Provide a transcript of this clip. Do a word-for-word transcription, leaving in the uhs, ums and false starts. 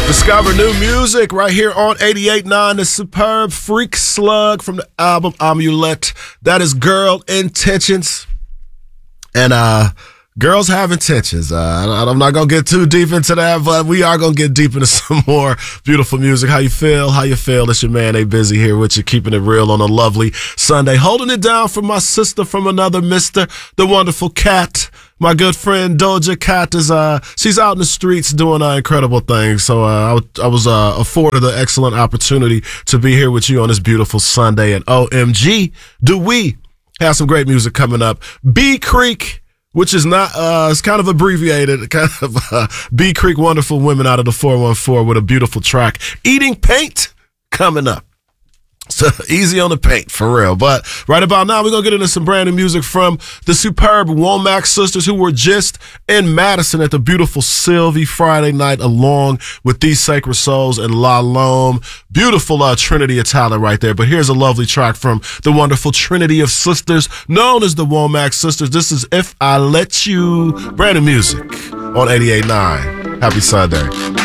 Discover new music right here on eighty-eight point nine, the superb Freak Slug from the album Amulet. That is Girl Intentions. And uh, girls have intentions. Uh, I'm not going to get too deep into that, but we are going to get deep into some more beautiful music. How you feel? How you feel? It's your man A Busy here with you, keeping it real on a lovely Sunday. Holding it down for my sister from another mister, the wonderful Cat. My good friend Doja Cat is uh she's out in the streets doing uh, incredible things. So uh, I, w- I was uh, afforded the excellent opportunity to be here with you on this beautiful Sunday. And O M G, do we have some great music coming up? B Creek, which is not uh it's kind of abbreviated, kind of uh, B Creek, wonderful women out of the four one four with a beautiful track. Eating Paint coming up. So easy on the paint, for real. But right about now, we're going to get into some brand new music from the superb Womack sisters, who were just in Madison at the beautiful Sylvie Friday night, along with These Sacred Souls and La Lome. Beautiful uh, Trinity of talent right there. But here's a lovely track from the wonderful Trinity of sisters, known as the Womack sisters. This is If I Let You. Brand new music on eighty-eight point nine. Happy Sunday.